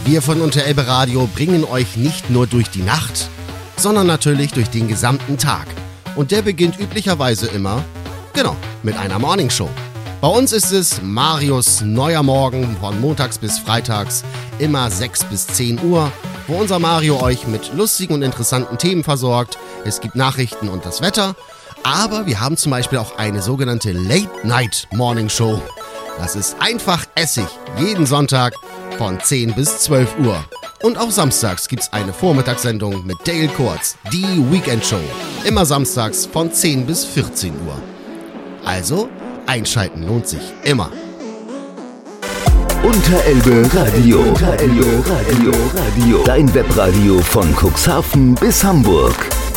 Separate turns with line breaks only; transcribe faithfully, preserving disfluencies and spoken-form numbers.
Wir von Unterelbe Radio bringen euch nicht nur durch die Nacht, sondern natürlich durch den gesamten Tag. Und der beginnt üblicherweise immer, genau, mit einer Morningshow. Bei uns ist es Marius neuer Morgen von montags bis freitags, immer sechs bis zehn Uhr, wo unser Mario euch mit lustigen und interessanten Themen versorgt. Es gibt Nachrichten und das Wetter, aber wir haben zum Beispiel auch eine sogenannte Late-Night-Morning-Show. Das ist einfach Essig, jeden Sonntag von zehn bis zwölf Uhr. Und auch samstags gibt's eine Vormittagssendung mit Dale Kurz, die Weekend Show. Immer samstags von zehn bis vierzehn Uhr. Also, einschalten lohnt sich immer.
Unterelbe Radio. Unterelbe Radio. Radio. Dein Webradio von Cuxhaven bis Hamburg.